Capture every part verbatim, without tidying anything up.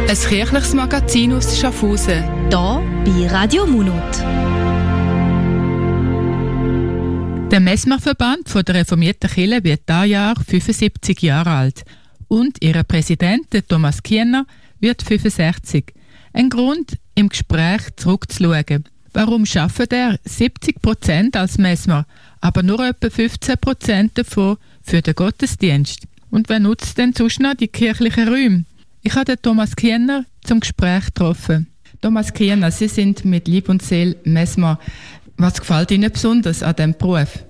Ein kirchliches Magazin aus Schaffhausen. Hier bei Radio Munot. Der Mesmerverband der reformierten Kirche wird dieses Jahr fünfundsiebzig Jahre alt und ihr Präsident, Thomas Kiener, wird fünfundsechzig. Ein Grund, im Gespräch zurückzuschauen. Warum arbeitet er siebzig Prozent als Mesmer, aber nur etwa fünfzehn Prozent davon für den Gottesdienst? Und wer nutzt denn sonst noch die kirchlichen Räume? Ich habe den Thomas Kiener zum Gespräch getroffen. Thomas Kiener, Sie sind mit Leib und Seele Mesmer. Was gefällt Ihnen besonders an diesem Beruf?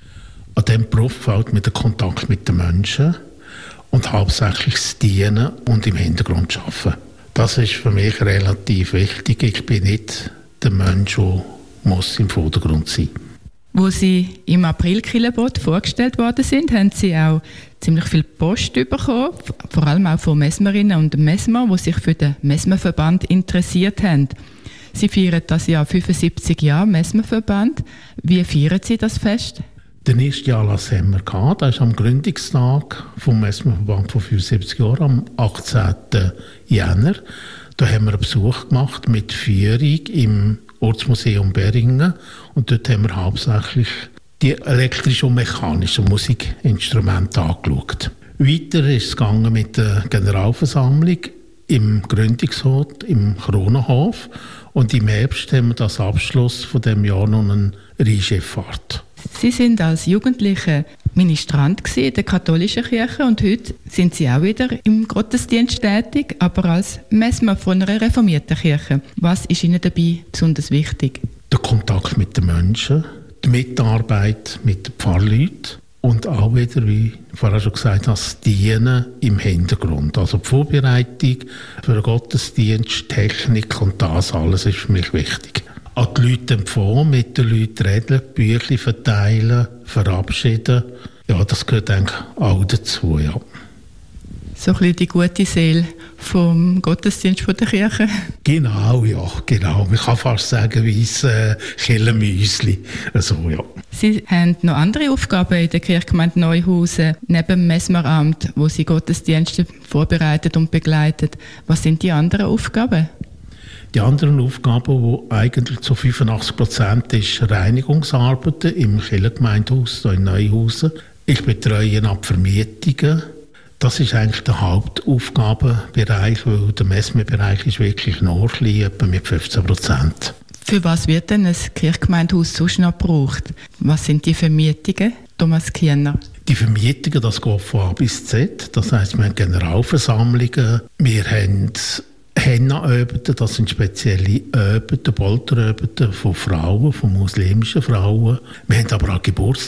An diesem Beruf gefällt mir der Kontakt mit den Menschen und hauptsächlich das Dienen und im Hintergrund arbeiten. Das ist für mich relativ wichtig. Ich bin nicht der Mensch, der muss im Vordergrund sein muss. Wo Sie im April Kirchenbot vorgestellt worden sind, haben Sie auch ziemlich viel Post bekommen, vor allem auch von Mesmerinnen und Mesmer, die sich für den Mesmerverband interessiert haben. Sie feiern das Jahr fünfundsiebzig Jahre Mesmerverband. Wie feiern Sie das Fest? Den ersten Anlass haben wir gehabt. Das ist am Gründungstag vom Mesmerverband von fünfundsiebzig Jahren, am achtzehnten Jänner. Da haben wir einen Besuch gemacht mit Führung im Ortsmuseum Beringen. Und dort haben wir hauptsächlich die elektrische und mechanische Musikinstrumente angeschaut. Weiter ist es gegangen mit der Generalversammlung im Gründungsort im Kronenhof. Und im Herbst haben wir das Abschluss von dem Jahr noch eine Rheinschifffahrt. Sie sind als Jugendliche Ministrant in der katholischen Kirche und heute sind Sie auch wieder im Gottesdienst tätig, aber als Mesmer von einer reformierten Kirche. Was ist Ihnen dabei besonders wichtig? Der Kontakt mit den Menschen, die Mitarbeit mit den Pfarrleuten und auch wieder, wie ich vorher schon gesagt habe, das Dienen im Hintergrund. Also die Vorbereitung für den Gottesdienst, Technik und das alles ist für mich wichtig. An die Leute empfangen, mit den Leuten reden, Bücher verteilen, verabschieden. Ja, das gehört eigentlich auch dazu, ja. So ein bisschen die gute Seele vom Gottesdienst von der Kirche. Genau, ja, genau. Man kann fast sagen, wie ein äh, Kirchenmüsli. Also, ja. Sie haben noch andere Aufgaben in der Kirchgemeinde Neuhausen, neben dem Mesmeramt, wo Sie Gottesdienste vorbereitet und begleitet. Was sind die anderen Aufgaben? Die anderen Aufgaben, die eigentlich zu fünfundachtzig Prozent ist Reinigungsarbeiten im Kirchengemeindehaus hier in Neuhausen. Ich betreue ab Vermietungen. Das ist eigentlich der Hauptaufgabenbereich, weil der Mesmerbereich ist wirklich noch klein, etwa mit fünfzehn Prozent. Für was wird denn ein Kirchgemeindehaus sonst noch gebraucht? Was sind die Vermietungen, Thomas Kiener? Die Vermietungen, das geht von A bis Z. Das heisst, wir haben Generalversammlungen, wir haben Henna-Öbeten, das sind spezielle Öbeten, Polteröbeten von Frauen, von muslimischen Frauen. Wir haben aber auch Geburtstagsfeste.